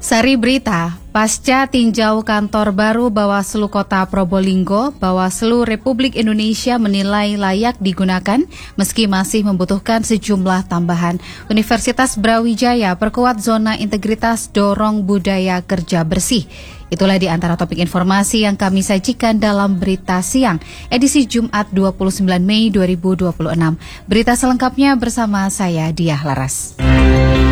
Sari berita, pasca tinjau kantor baru Bawaslu Kota Probolinggo, Bawaslu Republik Indonesia menilai layak digunakan meski masih membutuhkan sejumlah tambahan. Universitas Brawijaya perkuat zona integritas dorong budaya kerja bersih. Itulah di antara topik informasi yang kami sajikan dalam Berita Siang, edisi Jumat 29 Mei 2026. Berita selengkapnya bersama saya, Diah Laras.